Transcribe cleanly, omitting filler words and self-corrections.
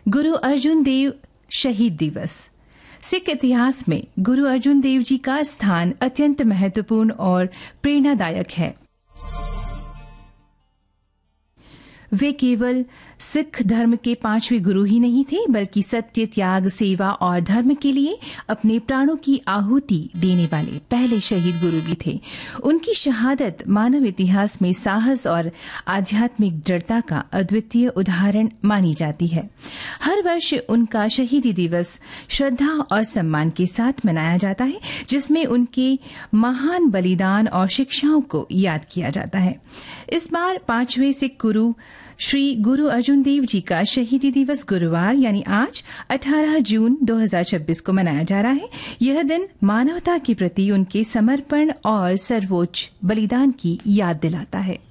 गुरु अर्जुन देव शहीद दिवस। सिख इतिहास में गुरु अर्जुन देव जी का स्थान अत्यंत महत्वपूर्ण और प्रेरणादायक है। वे केवल सिख धर्म के 5वें गुरु ही नहीं थे, बल्कि सत्य, त्याग, सेवा और धर्म के लिए अपने प्राणों की आहुति देने वाले पहले शहीद गुरु भी थे। उनकी शहादत मानव इतिहास में साहस और आध्यात्मिक दृढ़ता का अद्वितीय उदाहरण मानी जाती है। हर वर्ष उनका शहीदी दिवस श्रद्धा और सम्मान के साथ मनाया जाता है, जिसमें उनके महान बलिदान और शिक्षाओं को याद किया जाता है। इस बार 5वें सिख गुरु श्री गुरु अर्जुन देव जी का शहीदी दिवस गुरुवार यानी आज 18 जून 2026 को मनाया जा रहा है। यह दिन मानवता के प्रति उनके समर्पण और सर्वोच्च बलिदान की याद दिलाता है।